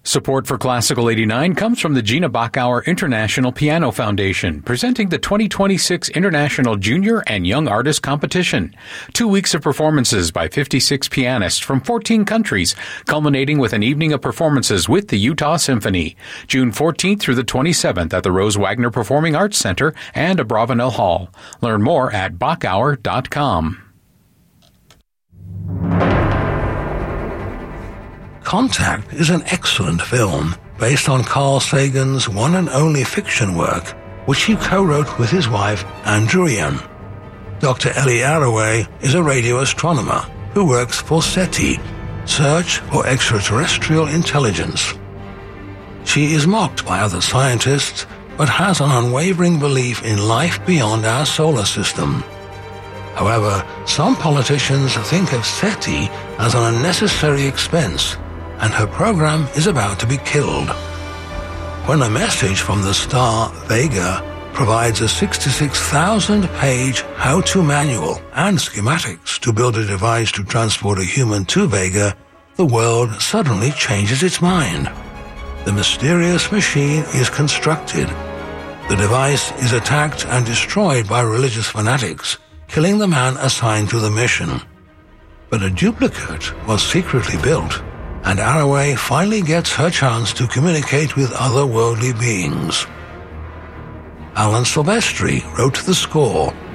Support for Classical 89 comes from the Gina Bachauer International Piano Foundation, presenting the 2026 International Junior and Young Artist Competition. 2 weeks of performances by 56 pianists from 14 countries, culminating with an evening of performances with the Utah Symphony. June 14th through the 27th at the Rose Wagner Performing Arts Center and Abravanel Hall. Learn more at Bachauer.com. Contact is an excellent film based on Carl Sagan's one and only fiction work, which he co-wrote with his wife, Anne Druyan. Dr. Ellie Arroway is a radio astronomer who works for SETI, Search for Extraterrestrial Intelligence. She is mocked by other scientists, but has an unwavering belief in life beyond our solar system. However, some politicians think of SETI as an unnecessary expense, and her program is about to be killed. When a message from the star Vega provides a 66,000-page how-to manual and schematics to build a device to transport a human to Vega, the world suddenly changes its mind. The mysterious machine is constructed. The device is attacked and destroyed by religious fanatics, killing the man assigned to the mission. But a duplicate was secretly built, and Arroway finally gets her chance to communicate with otherworldly beings. Alan Silvestri wrote the score,